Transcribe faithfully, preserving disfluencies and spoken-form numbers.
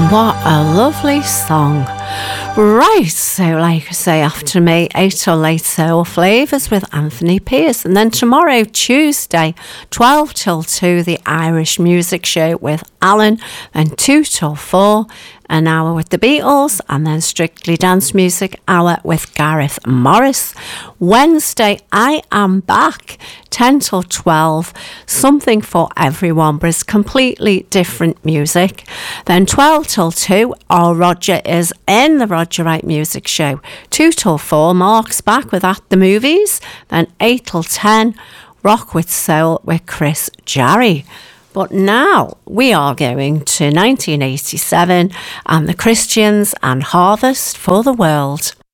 What a lovely song. Right, so like I say, after me, eight till late soul flavours with Anthony Pierce. And then tomorrow, Tuesday, twelve till two, the Irish Music Show with Alan. Then two till four, an hour with the Beatles. And then Strictly Dance Music Hour with Gareth Morris. Wednesday, I Am Back, ten till twelve. Something for everyone, but it's completely different music. Then twelve till two, our Roger is in the Roger Wright Music Show. two till four, Mark's back with At the Movies. Then eight till ten, Rock with Soul with Chris Jarry. But now we are going to nineteen eighty-seven and the Christians and Harvest for the World.